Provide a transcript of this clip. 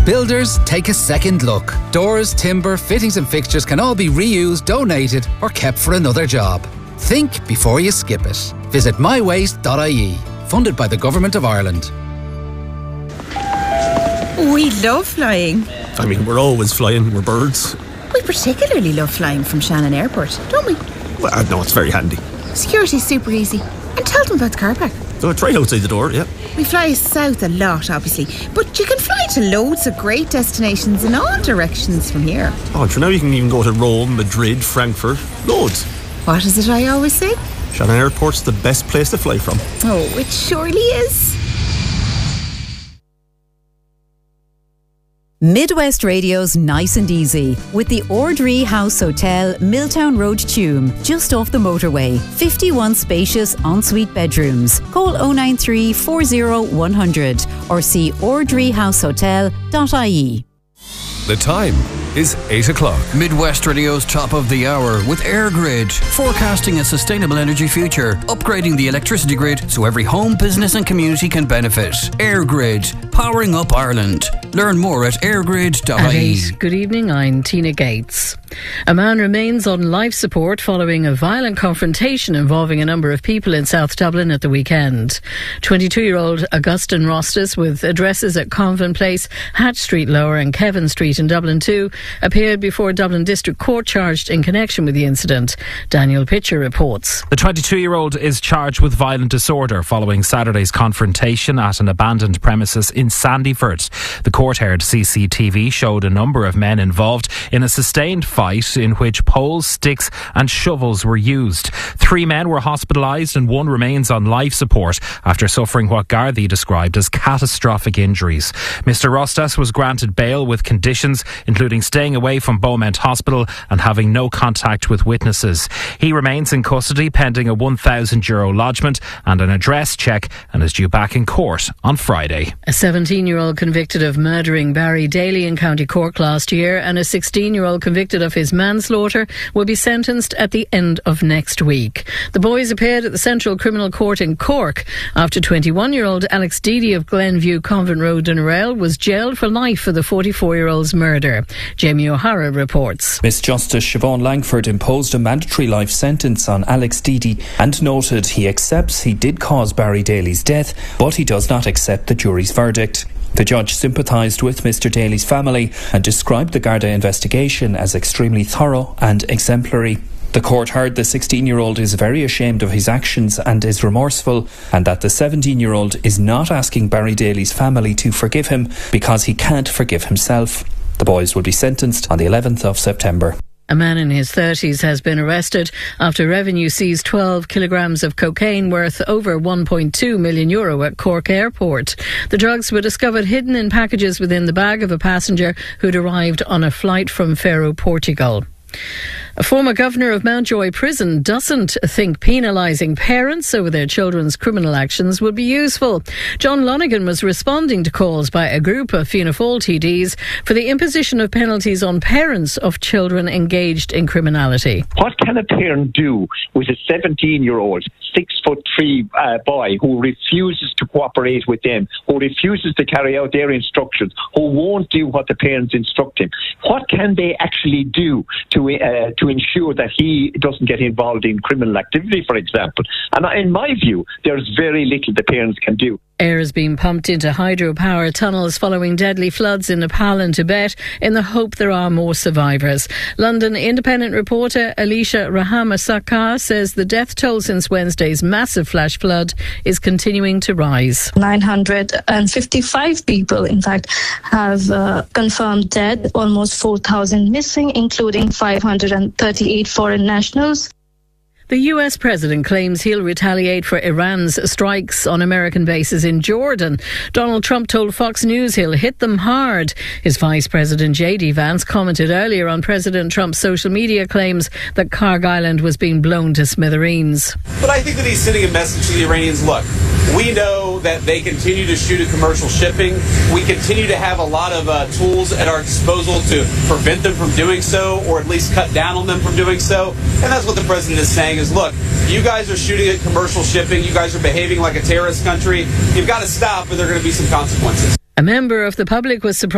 Builders, take a second look. Doors, timber, fittings and fixtures can all be reused, donated or kept for another job. Think before you skip it. Visit mywaste.ie. Funded by the Government of Ireland. We love flying. I mean, we're always flying. We're birds. We particularly love flying from Shannon Airport, don't we? Well, no, it's very handy. Security's super easy. And tell them about the car park. So it's right outside the door, yeah. We fly south a lot, obviously, but you can fly to loads of great destinations in all directions from here. Oh, and for now you can even go to Rome, Madrid, Frankfurt. Loads. What is it I always say? Shannon Airport's the best place to fly from. Oh, it surely is. Midwest Radio's Nice and Easy with the Ordree House Hotel, Milltown Road, Tuam, just off the motorway. 51 spacious ensuite bedrooms. Call 093 40 100 or see ordreehousehotel.ie. The time is 8 o'clock. Midwest Radio's top of the hour with EirGrid, forecasting a sustainable energy future, upgrading the electricity grid so every home, business and community can benefit. EirGrid, powering up Ireland. Learn more at eirgrid.ie. At 8, good evening, I'm Tina Gates. A man remains on life support following a violent confrontation involving a number of people in South Dublin at the weekend. 22-year-old Augustine Rostas, with addresses at Convent Place, Hatch Street Lower and Kevin Street in Dublin 2, appeared before Dublin District Court charged in connection with the incident. Daniel Pitcher reports. The 22-year-old is charged with violent disorder following Saturday's confrontation at an abandoned premises in Sandyford. The court-aired CCTV showed a number of men involved in a sustained fight in which poles, sticks and shovels were used. 3 men were hospitalised and 1 remains on life support after suffering what Gardaí described as catastrophic injuries. Mr Rostas was granted bail with conditions including staying away from Beaumont Hospital and having no contact with witnesses. He remains in custody pending a €1,000 lodgement and an address check and is due back in court on Friday. A 17-year-old convicted of murdering Barry Daly in County Cork last year and a 16-year-old convicted of his manslaughter will be sentenced at the end of next week. The boys appeared at the Central Criminal Court in Cork after 21-year-old Alex Deedy of Glenview Convent Road, Dunrail, was jailed for life for the 44-year-old's murder. Jamie O'Hara reports. Miss Justice Siobhan Langford imposed a mandatory life sentence on Alex Deedy and noted he accepts he did cause Barry Daly's death, but he does not accept the jury's verdict. The judge sympathised with Mr Daly's family and described the Garda investigation as extremely thorough and exemplary. The court heard the 16-year-old is very ashamed of his actions and is remorseful, and that the 17-year-old is not asking Barry Daly's family to forgive him because he can't forgive himself. The boys will be sentenced on the 11th of September. A man in his 30s has been arrested after Revenue seized 12 kilograms of cocaine worth over €1.2 million at Cork Airport. The drugs were discovered hidden in packages within the bag of a passenger who'd arrived on a flight from Faro, Portugal. A former governor of Mountjoy Prison doesn't think penalising parents over their children's criminal actions would be useful. John Lonergan was responding to calls by a group of Fianna Fáil TDs for the imposition of penalties on parents of children engaged in criminality. What can a parent do with a 17-year-old, 6'3" boy who refuses to cooperate with them, who refuses to carry out their instructions, who won't do what the parents instruct him? What can they actually do to ensure that he doesn't get involved in criminal activity, for example? And in my view, there's very little the parents can do. Air is being pumped into hydropower tunnels following deadly floods in Nepal and Tibet in the hope there are more survivors. London Independent reporter Alicia Rahamasaka says the death toll since Wednesday's massive flash flood is continuing to rise. 955 people, in fact, have confirmed dead, almost 4,000 missing, including 538 foreign nationals. The US president claims he'll retaliate for Iran's strikes on American bases in Jordan. Donald Trump told Fox News he'll hit them hard. His vice president J.D. Vance commented earlier on President Trump's social media claims that Kharg Island was being blown to smithereens. But I think that he's sending a message to the Iranians. Look, we know that they continue to shoot at commercial shipping. We continue to have a lot of tools at our disposal to prevent them from doing so, or at least cut down on them from doing so. And that's what the president is saying is, look, you guys are shooting at commercial shipping. You guys are behaving like a terrorist country. You've got to stop, or there are going to be some consequences. A member of the public was surprised